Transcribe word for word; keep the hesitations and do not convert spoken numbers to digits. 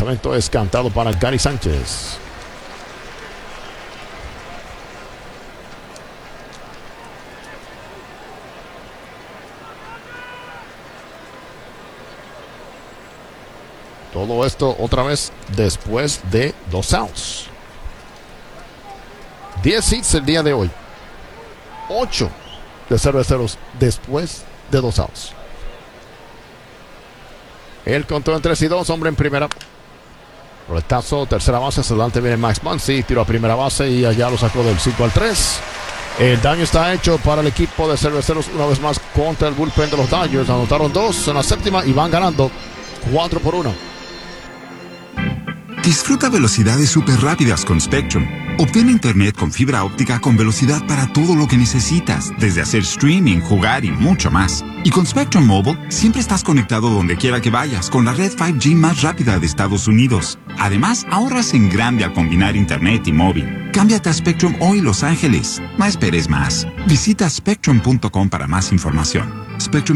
lanzamiento es cantado para Gary Sánchez. Todo esto otra vez después de dos outs. diez hits el día de hoy. ocho de cerveceros después de dos outs. El control en tres y dos, hombre en primera. Roletazo, tercera base, hacia adelante viene Max Muncy, tiro a primera base y allá lo sacó del cinco al tres. El daño está hecho para el equipo de cerveceros una vez más contra el bullpen de los Dodgers. Anotaron dos en la séptima y van ganando cuatro por uno. Disfruta velocidades súper rápidas con Spectrum. Obtén internet con fibra óptica con velocidad para todo lo que necesitas, desde hacer streaming, jugar y mucho más. Y con Spectrum Mobile, siempre estás conectado donde quiera que vayas con la red cinco G más rápida de Estados Unidos. Además, ahorras en grande al combinar internet y móvil. Cámbiate a Spectrum hoy, Los Ángeles. No esperes más. Visita spectrum punto com para más información. Spectrum